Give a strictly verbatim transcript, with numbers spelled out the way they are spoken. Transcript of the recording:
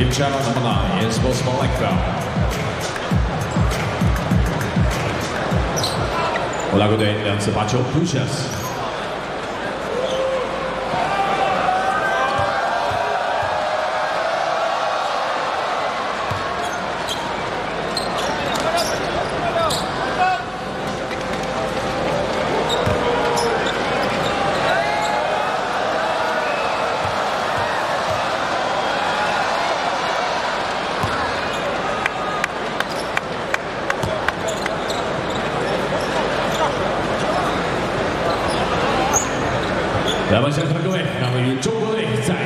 Team channel number nine is for Smolik Bell. Hola, good day. 两次发球 ，Pushas。 来吧，现场各位，让我们与中国队再